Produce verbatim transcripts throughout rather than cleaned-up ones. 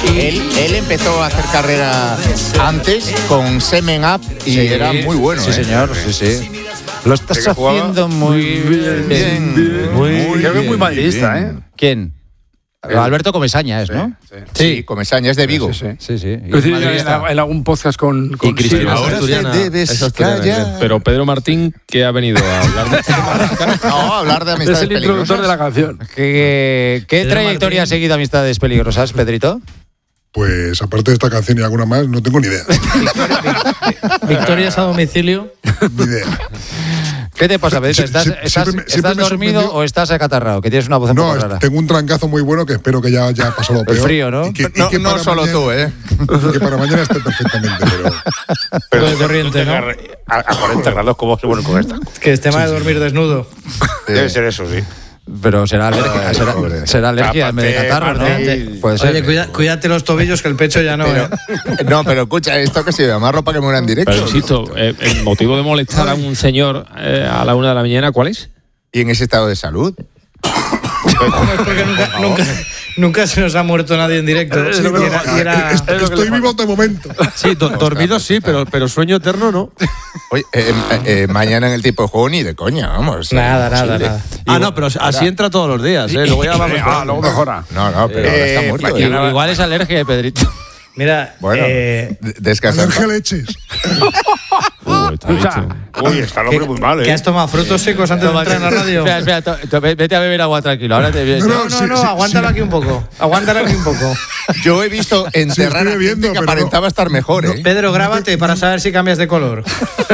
Él, él empezó a hacer carrera antes con Semen Up y sí, era muy bueno. Sí, ¿eh? señor, sí, sí. Lo estás haciendo muy bien. bien. Muy, Muy creo que es muy bien, madridista, bien. ¿eh? ¿Quién? El- Alberto Comesaña es, ¿no? Sí. Sí, Comesaña, es de Vigo. Sí, sí. Sí, sí. Es decir, en, en algún podcast con, con Y Cristina. Silva. Ahora asturiana, te debes es asturiana, callar. Pero Pedro Martín, ¿qué ha venido a hablar de No, hablar de Es amistades el introductor peligrosas. de la canción. ¿Qué, qué Pedro trayectoria Martín. ha seguido Amistades Peligrosas, Pedrito? Pues aparte de esta canción y alguna más, no tengo ni idea. Victorias a domicilio. Ni idea. ¿Qué te pasa, Pedrito? Sie- ¿Estás, sie- estás, siempre me- estás siempre me dormido sorprendió- o estás acatarrado? Que tienes una voz un No, poco es- rara. tengo un trancazo muy bueno que espero que ya haya pasado lo peor. frío, ¿no? Y que, y No, que no para solo mañana- tú, ¿eh? y que para mañana esté perfectamente, pero... de corriente, ¿no? A, a cuarenta grados, ¿cómo se pone con esta? Que es tema de dormir desnudo. Debe ser eso, sí. Pero será alergia, Ay, será, pobre. será alergia en vez de Tápate, catarro, ¿no? Martín. Puede ser. Oye, cuida- cuídate los tobillos, que el pecho ya no, Pero, ¿eh? no, pero escucha, esto que se llama ropa que muera en directo. Pero insisto, eh, el motivo de molestar a un señor eh, a la una de la mañana, ¿cuál es? Y en ese estado de salud. Porque nunca, nunca, nunca se nos ha muerto nadie en directo. Es Y lo que- era- y era- Est- es lo que Estoy le vivo de momento. Sí, do- dormido sí, pero, pero sueño eterno no. Oye, eh, eh, eh, mañana en el tipo de juego ni de coña, vamos. Nada, nada, imposible. nada. Ah, no, pero así entra todos los días, ¿eh? Luego ya vamos. Ah, luego mejora. No, no, pero ahora está muerto. Y- ¿eh? Igual es alergia de Pedrito. Mira, Bueno, eh, d- descansa. Alergia a leches. Uh, está dicho. Uy, está el hombre muy mal, que ¿eh? has tomado frutos secos antes de entrar en la radio. Espera, espera, to- to- vete a beber agua tranquilo. Ahora te vienes. No, No, no, Sí, no, sí, aguántalo sí. aquí un poco. Aguántalo aquí un poco. Yo he visto enterrar estoy a bebiendo, gente que pero aparentaba no- estar mejor, ¿eh? Pedro, grábate para saber si cambias de color.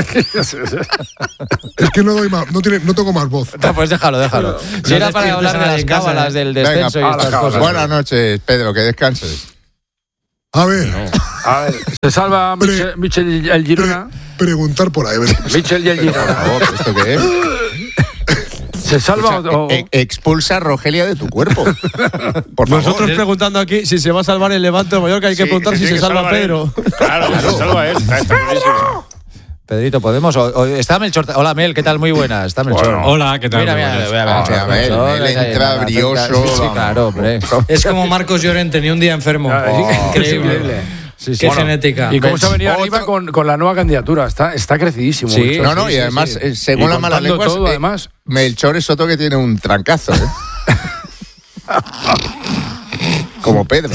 Es que no doy más, no, tiene, no tengo más voz. No, pues déjalo, déjalo. Si No era para despiertes hablar a de nadie las en casa, cábalas ¿eh? del Venga, descenso y a la estas cábala. cosas. Buenas noches, Pedro, que descanses. A ver, A ver, se salva Pre- Michel, Michel y el Girona. preguntar por ahí. a ver. Michel y el Por Girona. favor, ¿esto qué es? ¿Se salva o, o- E- e- expulsa a Rogelia de tu cuerpo. Por favor. Nosotros preguntando aquí si se va a salvar el Levante o Mallorca, hay que Sí, preguntar si tiene se que salva salvar él. Pedro. Claro, se salva él. Está, está clarísimo. Pedrito, ¿podemos? O- o- está Melchor. Hola, Mel, ¿qué tal? Muy buena. Está Melchor. Bueno. Hola, ¿qué tal? Mira, Muy mira, buenas. mira, mira, Ah, Melchor, a ver, Melchor, Mel ahí, entra ahí, brioso, Sí, sí, vamos. claro, hombre. Es como Marcos Llorente, ni un día enfermo. Oh, Increíble. increíble. Sí, sí. Qué Bueno, genética. ¿Y cómo se ha venido Otro- arriba con, con la nueva candidatura? Está, está crecidísimo. Sí. Melchor. No, no, Sí, y sí, además, sí. eh, según Y las malas contando lenguas, todo, eh, además. Melchor es otro que tiene un trancazo, ¿eh? Como Pedro.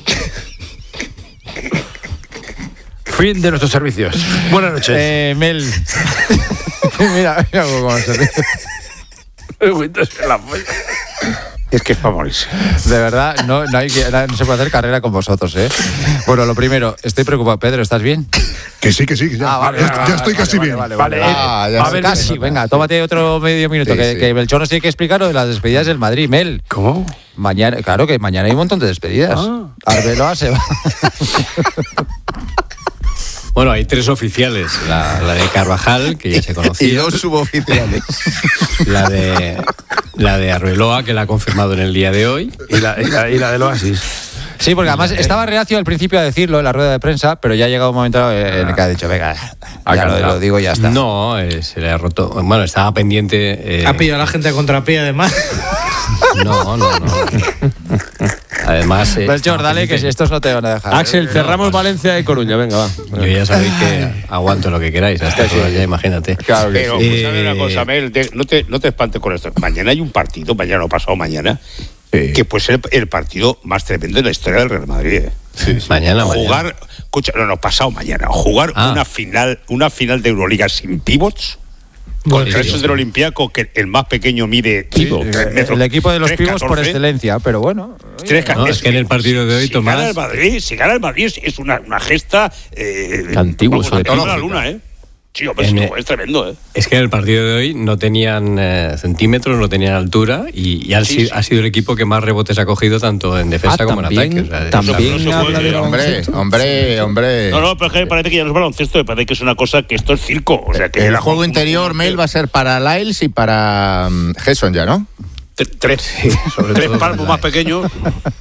Fin de nuestros servicios. Buenas noches. Eh, Mel. mira, mira cómo se ríe. Es que es para morirse. De verdad, no, no, hay que, no se puede hacer carrera con vosotros, ¿eh? Bueno, lo primero, estoy preocupado. Pedro, ¿estás bien? Que sí, que sí, que ya, Ah, vale, ya, vale, ya vale, estoy vale, casi vale, bien. vale, Vale, Ah, ya a sé. ver, Casi, venga, tómate otro medio minuto, Sí, que, sí. que Melchor nos tiene que explicar lo de las despedidas del Madrid, Mel. ¿Cómo? Mañana, claro que mañana hay un montón de despedidas. Ah. Arbeloa se va. Bueno, hay tres oficiales. La, la de Carvajal, que ya se Y conocía. dos suboficiales. La de, la de Arbeloa, que la ha confirmado en el día de hoy. Y la, y la, y la del Oasis. Sí, porque además estaba reacio al principio a decirlo en la rueda de prensa, pero ya ha llegado un momento en el que ha dicho, venga, ya lo, lo digo y ya está. No, eh, se le ha roto. Bueno, estaba pendiente. eh, Ha pillado a la gente a contrapié, además. No, no, no. Además. eh, Melchor, estaba dale, que si pendiente. estos no te van a dejar. Axel, cerramos Valencia y Coruña, venga, va. Yo ya sabéis que aguanto lo que queráis. Hasta que ya, imagínate. Claro que Pero, sí. pues, Eh, ¿sabes una cosa, Mel? De- no, te, no te espantes con esto. Mañana hay un partido, mañana o pasado mañana, Sí. que puede ser el partido más tremendo de la historia del Real Madrid. ¿eh? Mañana, mañana. Jugar, escucha, no, no, pasado mañana. Jugar Ah. una final una final de Euroliga sin pivots. Contra esos del Olympiacos, que el más pequeño mide El, tres metros, el equipo de los tres pibos por catorce. excelencia, pero bueno. Tres No, es que en el partido de hoy, si Tomás- Gana el Madrid, si gana el Madrid es- es una, una gesta. Eh, Antiguo, vamos, sobre de toda todo. la luna, ¿eh? Sí, hombre, En es, el- es tremendo, ¿eh? Es que en el partido de hoy no tenían eh, centímetros, no tenían altura y, y han Sí, sido- sí. ha sido el equipo que más rebotes ha cogido tanto en defensa Ah, como en también- ataque. O sea, también no se puede, habla de eh, Hombre, baloncesto. hombre, hombre. No, no, pero es que me parece que ya no es baloncesto, me parece que es una cosa que esto es circo. O sea, que El la- juego interior, Mel, va a ser para Lyles y para mm, Gerson ya, ¿no? Tre- Tres, sobre tres todo palmos con más la- pequeños.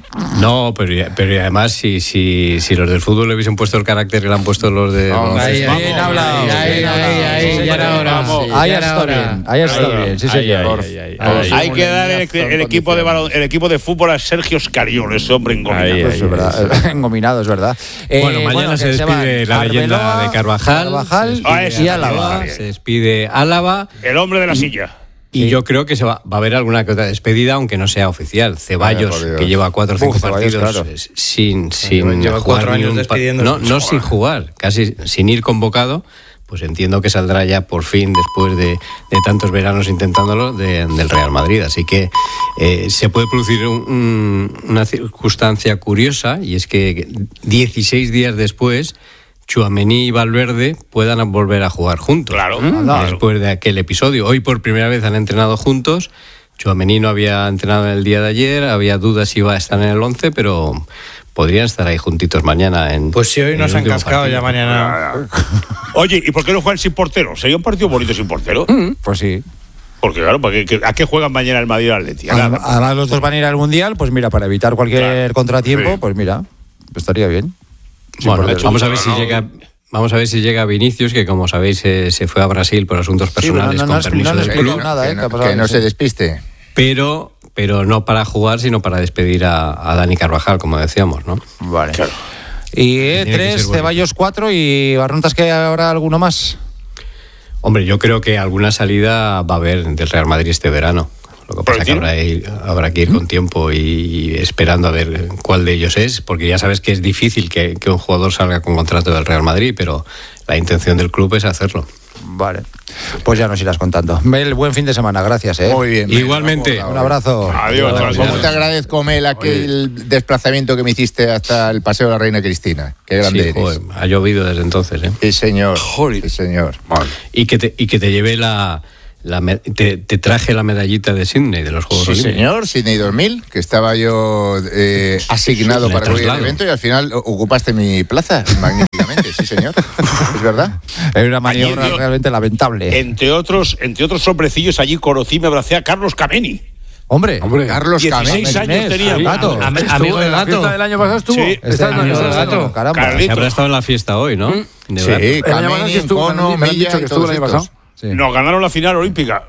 No, pero, pero además, si, si, si los del fútbol le hubiesen puesto el carácter que le han puesto los de. Oh, los ahí, ahí, bien hablado. ahí, ahí, ahí, ahí, ya era hora. Ahí ya está era hora. bien, ahí está bien, sí señor. Ay, ay, ay, ay. Hay que dar el, el equipo de balon- el equipo de fútbol a Sergio Escariolo, ese hombre engominado. Ay, Pues es verdad, engominado, es verdad. Eh, Bueno, mañana se que despide llama la leyenda Arbeloa, de Carvajal. Carvajal Ah, ese y también. Álava. Se despide Álava. El hombre de la silla. Y yo creo que se va, va a haber alguna que otra despedida, aunque no sea oficial. Ceballos, Vaya, por Dios. que lleva cuatro o cinco Uf, Ceballos, partidos claro. eh, sin, sin lleva jugar cuatro ni años un pa- despidiendo. No, no sin jugar, casi sin ir convocado. Pues entiendo que saldrá ya por fin, después de, de tantos veranos intentándolo, de- del Real Madrid. Así que eh, se puede producir un- un- una circunstancia curiosa, y es que dieciséis días después Tchouaméni y Valverde puedan volver a jugar juntos. Claro. Después de aquel episodio. Hoy por primera vez han entrenado juntos. Tchouaméni no había entrenado en el día de ayer, había dudas si iba a estar en el once, pero podrían estar ahí juntitos mañana. En, Pues si hoy en nos el han último cascado, partido. ya mañana. Oye, ¿y por qué no juegan sin portero? ¿Sería un partido bonito sin portero? Pues sí. Porque claro, ¿para qué- ¿a qué juegan mañana el Madrid y el Atleti? A nada. Además, además los dos van a ir al Mundial, pues mira, para evitar cualquier Claro. contratiempo, Sí. pues mira, estaría bien. Bueno, portero. vamos a ver No, si no. llega. Vamos a ver si llega Vinicius, que como sabéis eh, se fue a Brasil por asuntos Sí, pero personales no- no con has- permiso no has del explicado club, nada, que ¿eh? no, ¿Qué ha pasado que no en se eso? despiste. pero pero no para jugar, sino para despedir a, a Dani Carvajal, como decíamos, ¿no? Vale. Claro. Y eh, Tiene que tres, ser bonito. Ceballos cuatro y Barrontas, que habrá alguno más. Hombre, yo creo que alguna salida va a haber del Real Madrid este verano. Lo que ¿Por pasa el que tiro? habrá, ir- habrá que ir con tiempo y, y esperando a ver cuál de ellos es, porque ya sabes que es difícil que, que un jugador salga con contrato del Real Madrid, pero la intención del club es hacerlo. Vale. Pues ya nos irás contando. Mel, buen fin de semana, gracias, ¿eh? Muy bien. Igualmente. Un abrazo. Adiós, Adiós. ¿Cómo te agradezco, Mel, aquel desplazamiento que me hiciste hasta el Paseo de la Reina Cristina? Qué grande Sí, eres. joder, ha llovido desde entonces, ¿eh? Sí, señor. Sí, señor. Y que te, y que te llevé la... la me- te, te traje la medallita de Sydney, de los Juegos Sí, Olímpicos. señor. Sydney dos mil, que estaba yo eh, asignado sí, para le cubrir el traslado. evento y al final o- ocupaste mi plaza magníficamente. Sí, señor. Es verdad. Es una maniobra Allí, yo- realmente lamentable. Entre otros, entre otros hombrecillos, allí conocí, me abracé a Carlos Cameni. Hombre, Hombre, Carlos dieciséis Cameni. años tenía. el gato. Am- estuvo amigo del en la gato. fiesta del año pasado estuvo. Sí. Está- Este no, año está- del está- gato, caramba. Carlitos. Se habrá estado en la fiesta hoy, ¿no? De verdad. Sí, El año pasado Cameni, sí estuvo, me Encono, han- me han dicho Milla que y estuvo el todos año estos. pasado. Sí. Nos ganaron la final olímpica.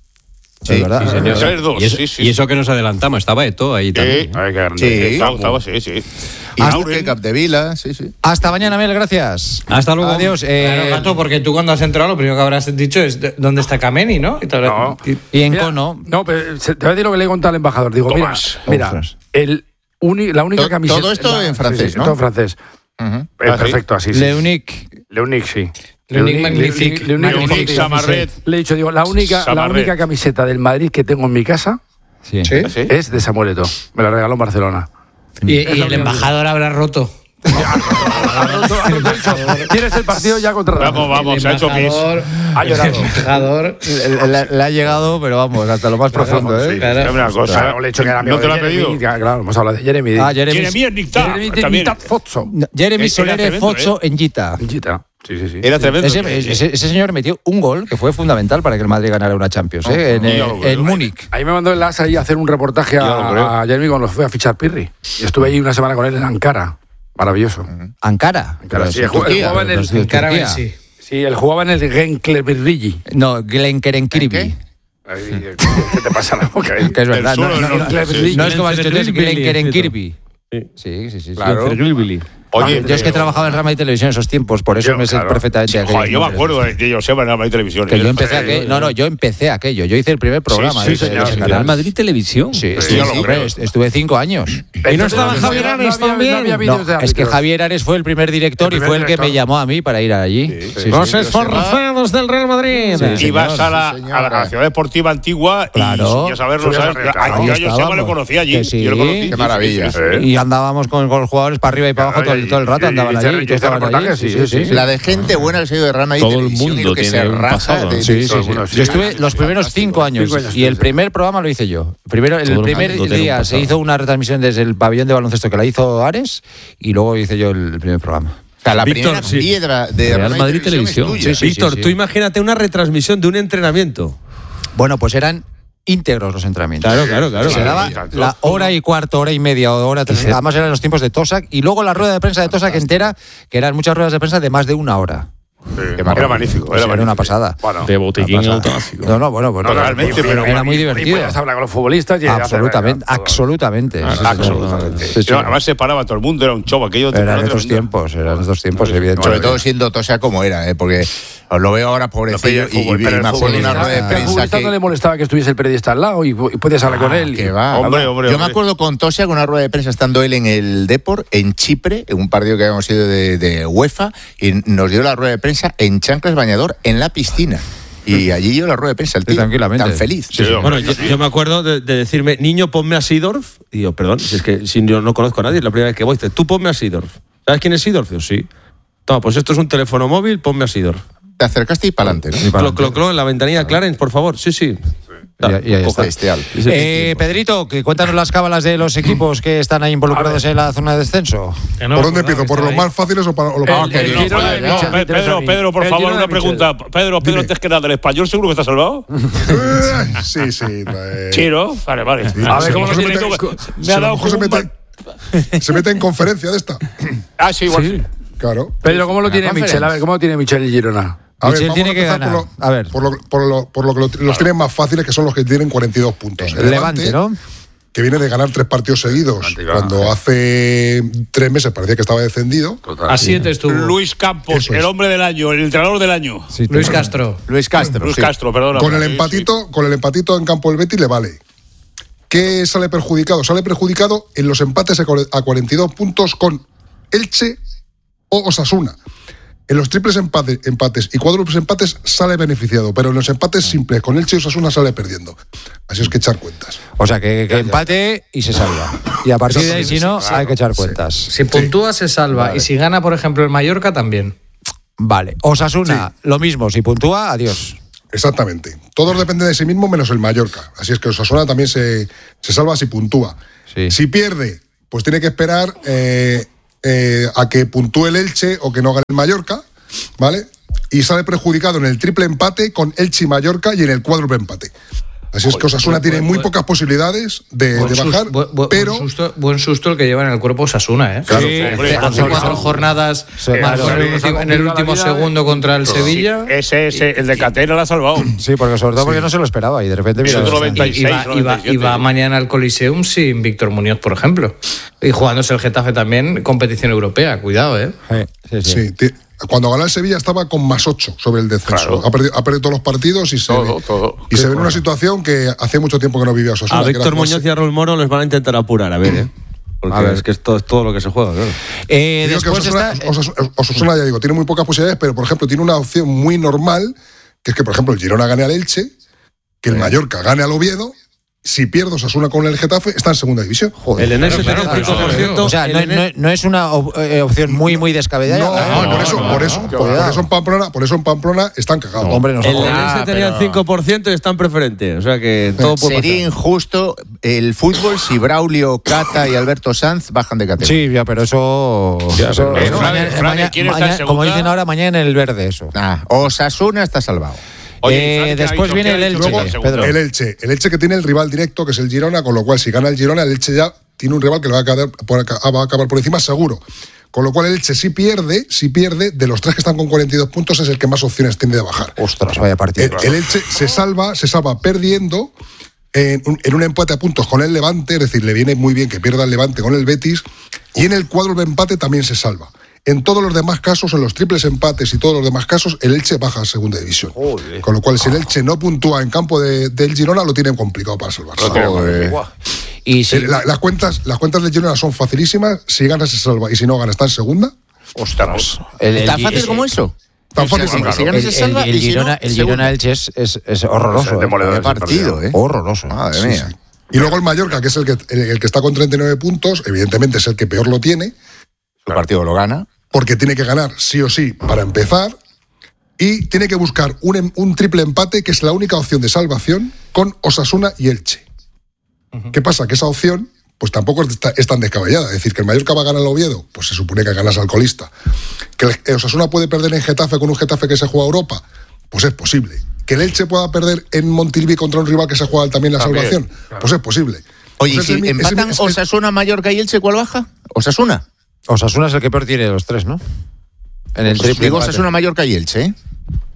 Sí, Es verdad. sí, señor. Tres, dos. Y eso, Sí, sí. y eso que nos adelantamos, estaba Eto ahí también. Sí. Ay, qué grande. Sí. Estaba, estaba, sí, sí. Y Aure, Capdevila, sí, sí. Hasta mañana, Mel, gracias. Hasta luego. Adiós. eh, Claro, gato, porque tú cuando has entrado lo primero que habrás dicho es de- ¿dónde está Kameni, no? Y te habrá- No. y- y en Mira, Cono. No, pero se- te voy a decir lo que le he contado al embajador. Digo, Tomás. mira, mira, Ostras. el uni- la única To- camiseta. todo esto la- en francés, sí, sí, ¿no? Todo en francés. Ujú. Eh, Ah, sí. perfecto, así. sí. Leunic. Leunic, sí. Leunic Magnifique. Le- Leunic Magnifique. Magnifique. Samarret. Le he dicho, digo, la única, la Samarret. única camiseta del Madrid que tengo en mi casa Sí. Sí. ¿Sí? es de Samuel Eto'o. Me la regaló en Barcelona. Y, Es y lo el que- embajador habrá roto. Tienes el partido ya contra Vamos, vamos, se ha hecho pis. Ha llorado. El embajador. Le, le- le ha llegado, pero vamos, hasta lo más profundo, ¿eh? Claro. Dame una cosa. Claro, le he dicho que era amigo ¿No te de lo ha Jeremy, pedido? ya, claro, hemos hablado de Jeremy. Ah, Jeremy. Jeremy Nicta. Jeremy de También. Mitad Fozzo. No, Jeremy Ese era Solere tremendo, Fozzo en Gita. Gita. Sí, sí, sí. Era tremendo. Ese, ese- ese señor metió un gol que fue fundamental para que el Madrid ganara una Champions, ¿eh? En, no, eh, ya lo creo. en Múnich. Ahí me mandó el As ahí a hacer un reportaje Ya lo creo. a, a Jeremy cuando fue a fichar Pirri. Y estuve ahí una semana con él en Ankara. Maravilloso. Ankara. Ankara, sí, Pero él jugaba- él Turquía, jugaba en el- pero es de Ankara, Turquía. sí. Sí, él jugaba en el Genklebirligi. No, Glenkerenkirbi. ¿Qué? ¿Qué te pasa en la boca? Que es verdad. suelo No, del no, norte, no, sí. no es como has dicho, es Glenkerenkirbi, Glenkerenkirbi. Sí, sí, sí. sí. Claro. Oye, Yo es que trabajaba en Rama y Televisión en esos tiempos, por eso Yo, me sé claro. perfectamente aquello. joder, yo me acuerdo de de Joseba en la Madrid Televisión. Que yo ¿eh? empecé aquello. No, no, yo empecé aquello. Yo hice el primer programa. sí, de ese- señor. de ese Real canal. Madrid Televisión. Sí, Sí, sí, ya lo sí, creo. est- estuve cinco años. ¿Y no estaba Javier Ares también? No había No, vídeos de es que árbitros. Javier Ares fue el primer director El y primer fue el que director. me llamó a mí para ir allí. Sí, sí, Los sí. esforzados del Real Madrid. Sí. Ibas a la, sí, a la- a la ciudad deportiva antigua Claro. y ya saberlo, Subías ¿sabes? arriba, A- claro. Yo a Ahí Joseba le estábamos. conocí allí. Que sí. Yo lo conocí. Qué maravilla. Sí, sí, sí. Y andábamos con, con los jugadores para arriba y para abajo todo, el- todo el rato, y- y- andaban y- allí. y- y y- todos estaban reportajes, allí. sí, sí, sí. La de gente buena que se ha ido de Real Madrid Todo el Televisión y mundo lo que tiene se un raja pasado. de- Sí, de- sí, Todo el sí. mundo, sí. Yo estuve los primeros cinco años Cinco años, y el sí. primer programa lo hice yo. Primero, el Todo el primer mundo tiene un día se pasado. hizo una retransmisión desde el pabellón de baloncesto que la hizo Ares y luego hice yo el primer programa. O sea, la Víctor, primera sí. piedra de Real Madrid Televisión. es tuya. Sí, sí, Víctor, sí. tú imagínate una retransmisión de un entrenamiento. Bueno, pues eran íntegros los entrenamientos. Claro, claro, claro. Se daba la hora y cuarto, hora y media, hora tres, además eran los tiempos de Tosak, y luego la rueda de prensa de Tosak entera, que eran muchas ruedas de prensa de más de una hora. Sí, era magnífico. Era, era magnífico. una pasada. Bueno, de botiquín automático. No, no, bueno, bueno no, realmente, pero era y, muy y, divertido. Y podías hablar con los futbolistas. Y absolutamente, hacer, absolutamente. Ah, absolutamente. Sí, sí. Además se paraba todo el mundo, era un show aquello. Eran estos tiempos, eran estos tiempos, no, evidentemente. Sobre todo siendo Tosak como era, ¿eh? Porque os lo veo ahora pobrecillo y, y, y me acuerdo de una rueda de prensa. ¿Al futbolista no le molestaba que estuviese el periodista al lado y, y podías hablar ah, con él? Que va. Hombre, hombre, Yo hombre. me acuerdo con Tosak una rueda de prensa estando él en el Depor, en Chipre, en un partido que habíamos ido de, de UEFA, y nos dio la rueda de prensa en chanclas bañador en la piscina. Y allí dio la rueda de prensa, el tío, tranquilamente. tan feliz. Sí, sí, bueno, yo, yo me acuerdo de, de decirme, niño, ponme a Seedorf. Y yo, perdón, si es que si yo no conozco a nadie, es la primera vez que voy. Dice, tú ponme a Seedorf. ¿Sabes quién es Seedorf? Yo, sí. Toma, pues esto es un teléfono móvil, ponme a Seedorf. Te acercaste y para adelante, ¿no? Clo, clo, clo, en la ventanilla Clarence, por favor. Sí, sí. Y, y ahí está. Eh, Pedrito, que cuéntanos las cábalas de los equipos que están ahí involucrados en la zona de descenso. No, ¿por dónde empiezo? ¿Por los más fáciles o para los más difíciles? Pedro, Pedro, por favor, una pregunta. Pedro, Pedro, antes que nada, ¿el español seguro que está salvado? Sí, sí. Chiro, vale, vale. A ver, ¿cómo se mete? Me ha dado se mete, se mete en conferencia de esta. Ah, sí, igual sí. Claro. Pedro, ¿cómo lo tiene Michel? A ver, ¿cómo lo tiene Michel y Girona? A ver, Michel tiene que ganar. Por lo, a ver. Por lo, por lo, por lo que lo, los tienen más fáciles, que son los que tienen cuarenta y dos puntos. El Levante, Levante, ¿no? Que viene de ganar tres partidos seguidos, cuando hace tres meses parecía que estaba descendido. Total. A siete estuvo. Luis Campos, el hombre del año, el entrenador del año. Sí, Luis Castro. Luis Castro. Luis sí. Castro, perdón. Con el empatito, sí. con el empatito en campo del Betis le vale. ¿Qué sale perjudicado? Sale perjudicado en los empates a cuarenta y dos puntos con Elche o Osasuna. En los triples empate, empates y cuádruples empates sale beneficiado, pero en los empates simples con Elche y Osasuna sale perdiendo. Así es que echar cuentas. O sea, que, que empate y se salva. Y a partir de ahí, si no, sí, hay que echar cuentas. Sí. Si puntúa, se salva. Vale. Y si gana, por ejemplo, el Mallorca, también. Vale. Osasuna, sí. Lo mismo. Si puntúa, adiós. Exactamente. Todos dependen de sí mismo menos el Mallorca. Así es que Osasuna también se, se salva si puntúa. Sí. Si pierde, pues tiene que esperar... Eh, Eh, a que puntúe el Elche o que no gane el Mallorca, ¿vale? Y sale perjudicado en el triple empate con Elche y Mallorca y en el cuádruple empate. Así es que Osasuna tiene muy pocas posibilidades de, de bajar, bu bu pero... Buen susto, buen susto el que lleva en el cuerpo Osasuna, ¿eh? Claro, sí, hombre, hace hombre, cuatro no. jornadas sí, marcó en el último, en el último segundo contra el Sevilla. Sí, ese, ese, el de Catena lo ha salvado. Sí, porque sobre todo porque sí. no se lo esperaba y de repente... Mira, noventa y seis, y, va, y, va, y va mañana al Coliseum sin Víctor Muñoz, por ejemplo. Y jugándose el Getafe también, competición europea. Cuidado, ¿eh? Sí, sí. sí. Cuando ganó el Sevilla estaba con más ocho sobre el descenso. Claro. Ha, perdido, ha perdido todos los partidos y se todo, ve, todo. Y se ve en una situación que hace mucho tiempo que no vivía Osasuna. A Víctor Muñoz y a Raúl Moro les van a intentar apurar, a ver, ¿eh? Porque a ver, es que esto es todo lo que se juega, claro. Eh, después Osasuna, está... Osasuna, Osasuna, ya digo, tiene muy pocas posibilidades, pero por ejemplo tiene una opción muy normal, que es que por ejemplo el Girona gane al Elche, que el Mallorca gane al Oviedo. Si pierde Osasuna con el Getafe, está en segunda división. Joder, el N S tiene el cinco por ciento. O sea, no, no, no es una opción muy, muy descabellada. No, no, por eso, por eso, por, por eso en Pamplona, por eso en Pamplona están cagados. No, hombre, no el N S ah, tenía pero... el cinco por ciento y está en preferente. O sea que todo puede Sería pasar. Injusto el fútbol si Braulio, Cata y Alberto Sanz bajan de categoría. Sí, ya, pero eso. Ya, eso pero, mañana, Frade, mañana, Frade, mañana, como dicen ahora, mañana en el verde, eso. Ah, Osasuna está salvado. Oye, eh, después viene el Elche, luego, Pedro. El Elche, el Elche que tiene el rival directo, que es el Girona, con lo cual si gana el Girona, el Elche ya tiene un rival que le va a acabar por, va a acabar por encima seguro. Con lo cual el Elche si pierde, si pierde, de los tres que están con cuarenta y dos puntos es el que más opciones tiene de bajar. Ostras, vaya partido. El, el Elche se salva, se salva perdiendo en un, en un empate a puntos con el Levante, es decir, le viene muy bien que pierda el Levante con el Betis, y en el cuádruple empate también se salva. En todos los demás casos, en los triples empates y todos los demás casos, el Elche baja a segunda división. Joder. Con lo cual, si el Elche no puntúa en campo de, del Girona, lo tienen complicado para salvarse. Y si... la, las, cuentas, las cuentas del Girona son facilísimas. Si gana, se salva. Y si no gana, está en segunda. Ostras. El, el, ¿Tan fácil el, como eso? Tan fácil como eso. El, el, el, el Girona, el Girona Elche es, es, es horroroso. Es eh. partido, ¿eh? Horroroso. Madre sí, mía. Sí. Y luego el Mallorca, que es el que, el, el que está con treinta y nueve puntos, evidentemente es el que peor lo tiene. Su partido lo gana. Porque tiene que ganar sí o sí para empezar y tiene que buscar un, un triple empate que es la única opción de salvación con Osasuna y Elche. Uh-huh. ¿Qué pasa? Que esa opción pues tampoco es, es tan descabellada. Es decir, que el Mallorca va a ganar al Oviedo, pues se supone que ganas al colista. Que el Osasuna puede perder en Getafe con un Getafe que se juega a Europa, pues es posible. que el Elche pueda perder en Montilivi contra un rival que se juega también la También, salvación, claro. pues es posible. Oye, Pues si ese es mi- ese- empatan ese- Osasuna, Mallorca y Elche, ¿cuál baja? Osasuna. Osasuna es el que peor tiene de los tres, ¿no? En el triple Digo empate. Osasuna, Mallorca y Elche, ¿eh?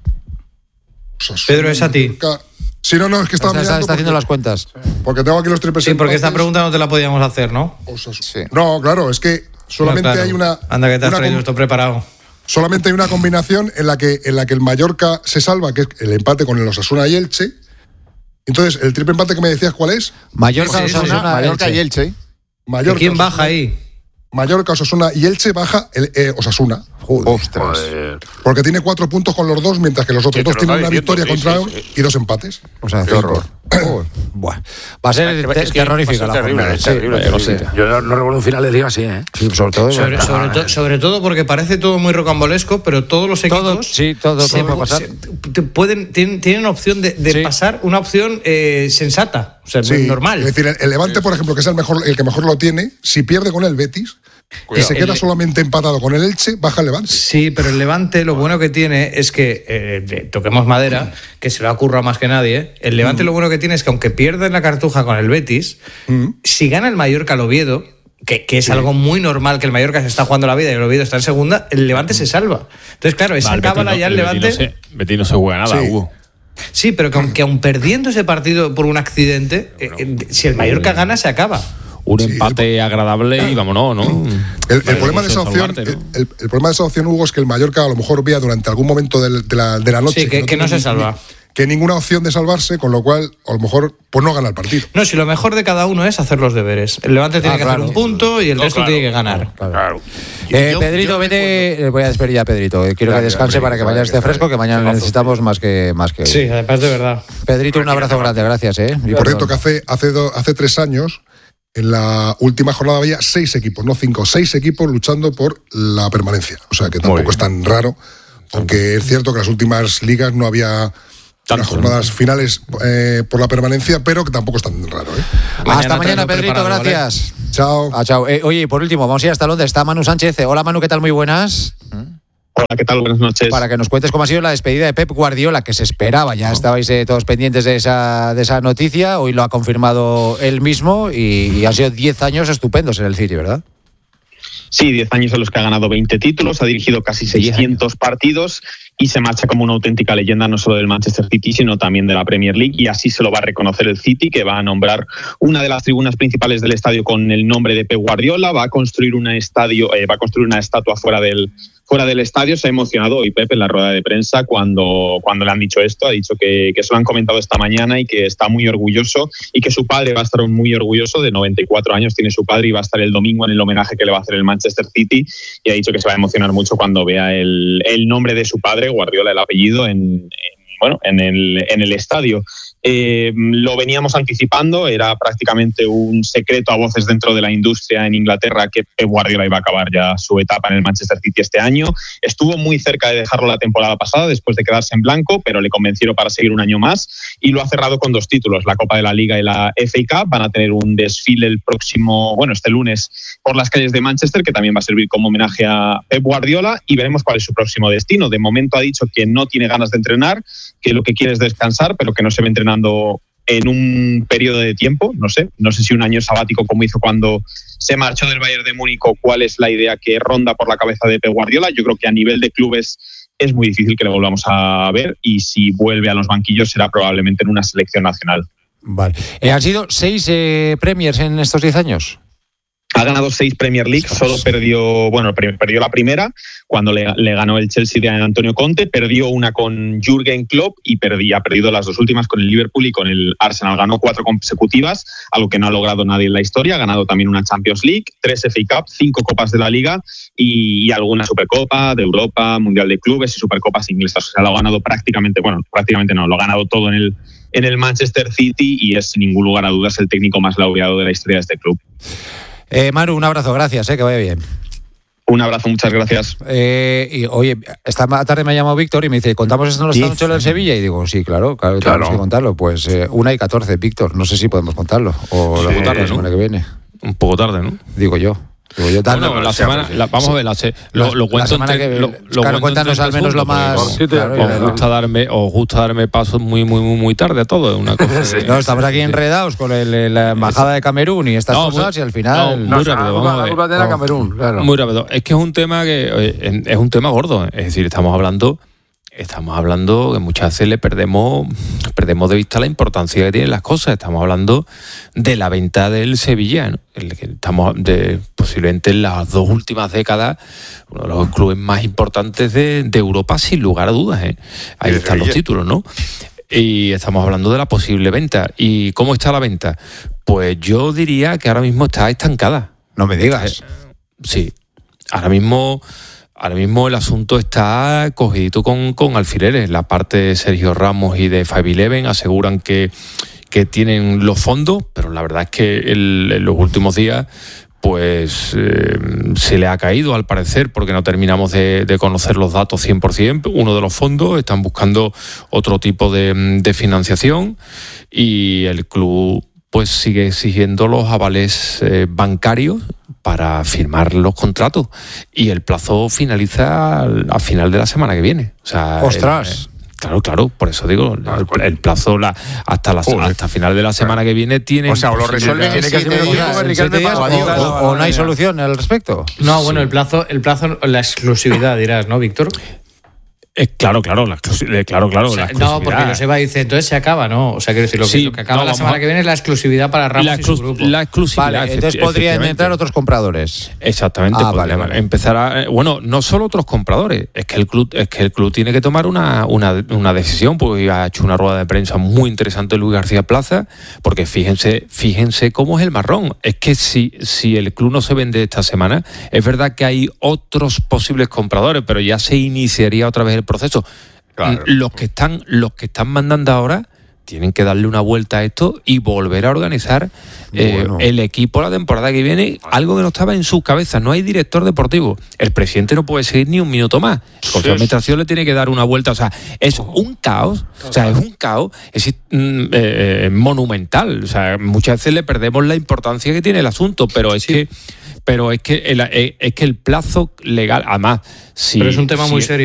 Osasuna, Pedro, es a ti. Mallorca. Sí, no, no, es que estaba Está, está- mirando está haciendo porque- las cuentas. Porque tengo aquí los triples Sí, porque esta empates. pregunta no te la podíamos hacer, ¿no? Osasuna. Sí. No, claro, es que solamente No, claro. hay una. Anda, que te has una traído com- esto preparado. Solamente hay una combinación en la que en la que el Mallorca se salva, que es el empate con el Osasuna y Elche. Entonces, el triple empate que me decías, ¿cuál es? Mallorca, Sí, sí, Osasuna, sí. Mallorca Elche. y Elche. Mallorca. ¿Quién baja Osasuna- ahí? Mallorca, Osasuna y Elche baja el eh, Osasuna. Ostras. Joder. Porque tiene cuatro puntos con los dos, mientras que los otros Sí, te dos lo tienen está una diciendo, victoria sí, contra sí, y dos empates. O sea, Qué cinco. horror. Uy, buah. Va a ser Es que- te- es que terrorífica va a la ser terrible, jornada. es Sí, terrible, lo terrible. sé. Yo no, no recuerdo un final de liga así, ¿eh? Sí, sobre todo. Sobre, sobre to- sobre todo porque parece todo muy rocambolesco, pero todos los equipos Todo- sí, todo- se- todo puede pasar. se- te pueden, tienen, tienen opción de, de Sí. pasar una opción eh, sensata, o sea, Sí, normal. Es decir, el, el Levante, por ejemplo, que es el mejor, el que mejor lo tiene, si pierde con el Betis y se queda El- solamente empatado con el Elche, baja el Levante. Sí, pero el Levante lo bueno que tiene es que, eh, de- toquemos madera, que se lo ha currado más que nadie, ¿eh? El Levante lo bueno que tiene es que aunque pierda en la Cartuja con el Betis, si gana el Mallorca al Oviedo, que, que es algo muy normal que el Mallorca se está jugando la vida y el Oviedo está en segunda, el Levante se salva. Entonces, claro, esa Vale, cábala Betis ya no- el Levante... Betis no se- Betis no se juega nada, Sí. Hugo. Sí, pero que aunque aun perdiendo ese partido por un accidente, eh, eh, si el Mallorca gana, se acaba. Un Sí, empate agradable y vámonos, ¿no? El, el Vale, problema de esa eso opción, salvarte, ¿no? el, el- el problema de esa opción, Hugo, es que el Mallorca a lo mejor vea durante algún momento del- de, la, de la noche Sí, que- que tiene no se ni- salva. ni- que ninguna opción de salvarse, con lo cual a lo mejor pues no gana el partido. No, si lo mejor de cada uno es hacer los deberes. El Levante tiene Ah, que claro. hacer un punto y el No, resto claro, tiene que ganar. Claro. Eh, Yo- Pedrito, yo vete. eh, Voy a despedir ya a Pedrito. eh, Quiero Ya, que ya, descanse hombre, para que que mañana vaya, esté que fresco, vaya. que mañana le necesitamos más que, más que hoy. Sí, además de verdad. Pedrito, un abrazo grande, gracias, ¿eh? Y Por cierto, perdón. que hace, hace, do- hace tres años, en la última jornada había seis equipos, no cinco, seis equipos luchando por la permanencia. O sea que tampoco es tan raro, aunque es cierto que en las últimas ligas no había Tanto, unas jornadas finales eh, por la permanencia, pero que tampoco es tan raro. ¿eh? Hasta mañana, traigo Pedrito, preparado, ¿vale? gracias. Chao. Ah, chao. Eh, oye, y por último, vamos a ir hasta Londres. Está Manu Sánchez. Hola, Manu, ¿qué tal? Muy buenas. Hola, ¿qué tal? Buenas noches. Para que nos cuentes cómo ha sido la despedida de Pep Guardiola, que se esperaba. Ya estabais eh, todos pendientes de esa, de esa noticia. Hoy lo ha confirmado él mismo y, y han sido diez años estupendos en el City, ¿verdad? Sí, diez años en los que ha ganado veinte títulos, ha dirigido casi seiscientos partidos y se marcha como una auténtica leyenda no solo del Manchester City, sino también de la Premier League, y así se lo va a reconocer el City, que va a nombrar una de las tribunas principales del estadio con el nombre de Pep Guardiola, va a construir una estadio, eh, va a construir una estatua fuera del fuera del estadio. Se ha emocionado hoy Pep en la rueda de prensa cuando, cuando le han dicho esto, ha dicho que, que se lo han comentado esta mañana y que está muy orgulloso y que su padre va a estar muy orgulloso. De noventa y cuatro años tiene su padre y va a estar el domingo en el homenaje que le va a hacer el Manchester City, y ha dicho que se va a emocionar mucho cuando vea el, el nombre de su padre, Guardiola, el apellido, en, en, bueno, en, el, en el estadio. Eh, lo veníamos anticipando, era prácticamente un secreto a voces dentro de la industria en Inglaterra que Pep Guardiola iba a acabar ya su etapa en el Manchester City este año. Estuvo muy cerca de dejarlo la temporada pasada después de quedarse en blanco, pero le convencieron para seguir un año más y lo ha cerrado con dos títulos, la Copa de la Liga y la F A Cup. Van a tener un desfile el próximo, bueno, este lunes por las calles de Manchester, que también va a servir como homenaje a Pep Guardiola, y veremos cuál es su próximo destino. De momento ha dicho que no tiene ganas de entrenar, que lo que quiere es descansar, pero que no se ve entrenando en un periodo de tiempo, no sé, no sé si un año sabático como hizo cuando se marchó del Bayern de Múnich, o cuál es la idea que ronda por la cabeza de Pep Guardiola. Yo creo que a nivel de clubes es muy difícil que le volvamos a ver, y si vuelve a los banquillos será probablemente en una selección nacional. Vale. Eh, ¿Han sido seis eh, Premiers en estos diez años? Ha ganado seis Premier League, solo perdió, bueno, perdió la primera cuando le, le ganó el Chelsea de Antonio Conte, perdió una con Jürgen Klopp y perdí, ha perdido las dos últimas con el Liverpool y con el Arsenal. Ganó cuatro consecutivas, algo que no ha logrado nadie en la historia. Ha ganado también una Champions League, tres F A Cup, cinco Copas de la Liga y, y alguna Supercopa de Europa, Mundial de Clubes y Supercopas inglesas. O sea, lo ha ganado prácticamente, bueno, prácticamente no, lo ha ganado todo en el, en el Manchester City y es sin ningún lugar a dudas el técnico más laureado de la historia de este club. Eh, Maru, un abrazo, gracias, eh, que vaya bien. Un abrazo, muchas gracias. Eh, y oye, esta tarde me ha llamado Víctor y me dice, ¿contamos esta noche Diez, en Sevilla? Y digo, sí, claro, claro, Claro. tenemos que contarlo. Pues eh, una y catorce, Víctor, no sé si podemos contarlo. O Sí, lo contamos tarde, la semana ¿no? que viene. Un poco tarde, ¿no? Digo yo. Yo bueno, la semana, la, vamos sí. a ver, la, lo, lo cuento la entre, que, lo, lo claro, cuéntanos al menos lo más. Sí, claro, os gusta darme, os gusta darme pasos muy, muy, muy, muy tarde a todo. Una cosa sí. de, no, estamos aquí sí. enredados con el, la embajada de Camerún y estas no, cosas muy, y al final. No, muy rápido, vamos a ver. La de Camerún, claro. Muy rápido. Es que es un tema que es un tema gordo. Es decir, estamos hablando. Estamos hablando que muchas veces le perdemos, perdemos de vista la importancia que tienen las cosas. Estamos hablando de la venta del Sevilla, ¿no? El que estamos de, posiblemente en las dos últimas décadas, uno de los clubes más importantes de, de Europa, sin lugar a dudas, ¿eh? Ahí están Sevilla. Los títulos, ¿no? Y estamos hablando de la posible venta. ¿Y cómo está la venta? Pues yo diría que ahora mismo está estancada. No me digas. Sí, ahora mismo... Ahora mismo el asunto está cogidito con, con alfileres. La parte de Sergio Ramos y de Five Eleven aseguran que, que tienen los fondos, pero la verdad es que el, en los últimos días pues eh, se le ha caído al parecer porque no terminamos de, de conocer los datos cien por ciento. Uno de los fondos están buscando otro tipo de, de financiación y el club pues sigue exigiendo los avales eh, bancarios para firmar los contratos y el plazo finaliza al, al final de la semana que viene. O sea, ¡ostras! El, claro, claro, por eso digo, el, el plazo la, hasta la Joder. hasta final de la semana que viene tiene. O sea, o lo resuelven en siete días o no hay solución al respecto. No, bueno, el plazo, el plazo, la exclusividad dirás, ¿no, Víctor? Eh, claro, claro, la exclusividad, claro, claro. O sea, la no, porque Joseba dice, entonces se acaba, ¿no? O sea, quiero decir, lo que, sí, lo que acaba no, la semana a... que viene es la exclusividad para Ramos la y su grupo. La exclusividad. Vale, entonces podrían entrar otros compradores. Exactamente. Ah, vale, vale. Empezar a, bueno, no solo otros compradores, es que el club, es que el club tiene que tomar una, una, una decisión, porque ha hecho una rueda de prensa muy interesante Luis García Plaza, porque fíjense, fíjense cómo es el marrón. Es que si, si el club no se vende esta semana, es verdad que hay otros posibles compradores, pero ya se iniciaría otra vez el proceso. Claro. Los que están, los que están mandando ahora tienen que darle una vuelta a esto y volver a organizar eh, bueno. el equipo la temporada que viene, algo que no estaba en sus cabezas. No hay director deportivo. El presidente no puede seguir ni un minuto más. El Consejo de Administración le tiene que dar una vuelta. O sea, es un caos. O sea, es un caos es, eh, monumental. O sea, muchas veces le perdemos la importancia que tiene el asunto, pero es sí. que, pero es que el, es que el plazo legal, además, si, pero es un tema si, muy serio.